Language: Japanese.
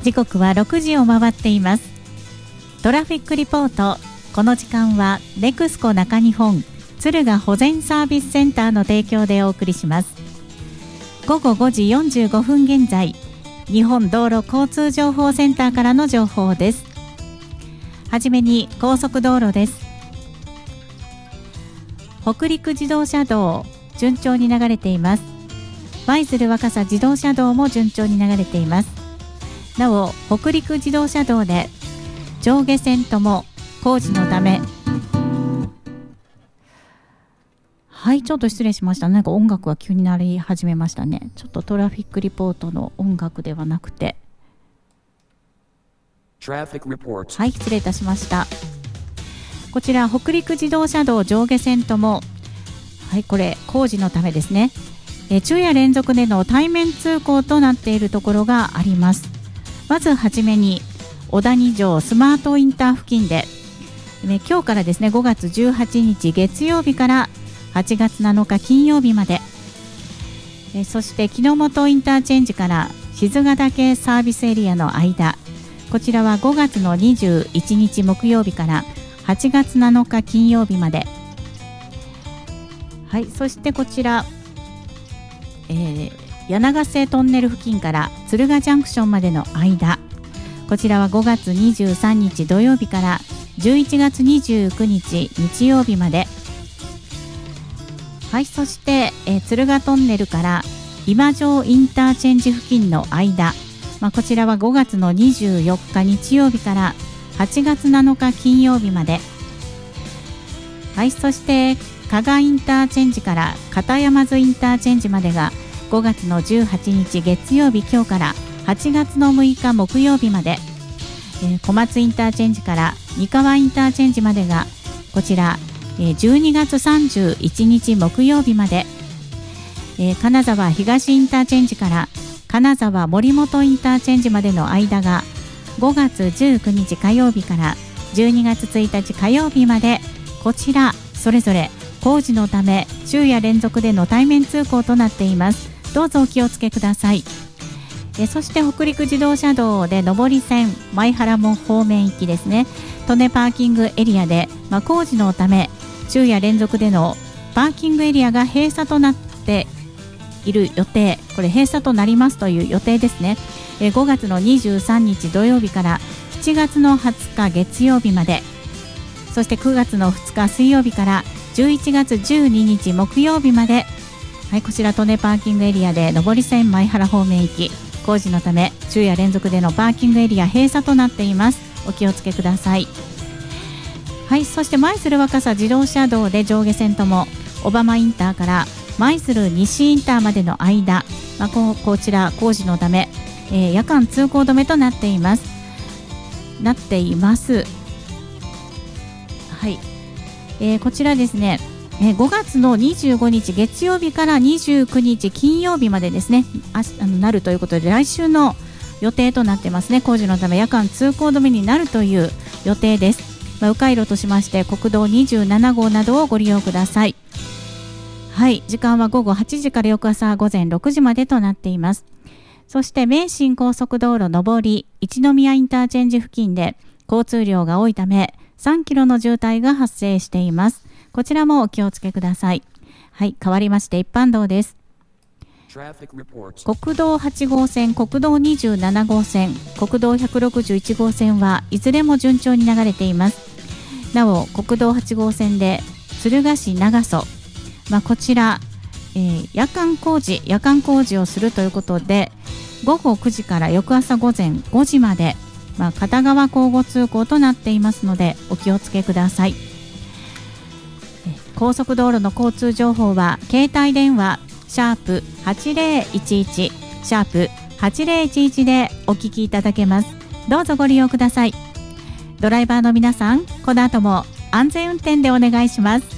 時刻は6時を回っています。トラフィックリポート。この時間はネクスコ中日本敦賀保全サービスセンターの提供でお送りします。午後5時45分現在、日本道路交通情報センターからの情報です。はじめに高速道路です。北陸自動車道順調に流れています。舞鶴若狭自動車道も順調に流れています。なお北陸自動車道で上下線とも工事のため、はい、ちょっと失礼しました。なんか音楽が急になり始めましたね。ちょっとトラフィックリポートの音楽ではなくて、はい、失礼いたしました。こちら北陸自動車道上下線とも、はい、これ工事のためですね。昼夜連続での対面通行となっているところがあります。まずはじめに小谷城スマートインター付近で、今日からですね、5月18日月曜日から8月7日金曜日まで、そして木之本インターチェンジから静ヶ岳サービスエリアの間、こちらは5月の21日木曜日から8月7日金曜日まで、はい、そしてこちら、柳ヶ瀬トンネル付近から敦賀ジャンクションまでの間、こちらは5月23日土曜日から11月29日日曜日まで、はい、そして、敦賀トンネルから今城インターチェンジ付近の間、こちらは5月の24日日曜日から8月7日金曜日まで、はい、そして加賀インターチェンジから片山津インターチェンジまでが5月の18日月曜日今日から8月の6日木曜日まで、小松インターチェンジから三河インターチェンジまでがこちら12月31日木曜日まで、金沢東インターチェンジから金沢森本インターチェンジまでの間が5月19日火曜日から12月1日火曜日まで、こちらそれぞれ工事のため昼夜連続での対面通行となっています。どうぞお気をつけください。そして北陸自動車道で上り線前原門方面行きですね、利根パーキングエリアで、工事のため昼夜連続でのパーキングエリアが閉鎖となっている予定、これ閉鎖となりますという予定ですね。5月の23日土曜日から7月の20日月曜日まで、そして9月の2日水曜日から11月12日木曜日まで、はい、こちら利根パーキングエリアで上り線前原方面行き工事のため昼夜連続でのパーキングエリア閉鎖となっています。お気をつけください。はい、そして舞鶴若狭自動車道で上下線とも小浜インターから舞鶴西インターまでの間、こちら工事のため、夜間通行止めとなっています。はい、こちらですね、5月の25日月曜日から29日金曜日までですね、なるということで来週の予定となってますね。工事のため夜間通行止めになるという予定です。迂回路としまして国道27号などをご利用ください。はい、時間は午後8時から翌朝午前6時までとなっています。そして名神高速道路上り一宮インターチェンジ付近で交通量が多いため3キロの渋滞が発生しています。こちらもお気をつけください。はい、変わりまして一般道です。国道8号線、国道27号線、国道161号線はいずれも順調に流れています。なお国道8号線で敦賀市長曽、こちら、夜間工事をするということで午後9時から翌朝午前5時まで、片側交互通行となっていますのでお気をつけください。高速道路の交通情報は携帯電話#8011 #8011でお聞きいただけます。どうぞご利用ください。ドライバーの皆さん、この後も安全運転でお願いします。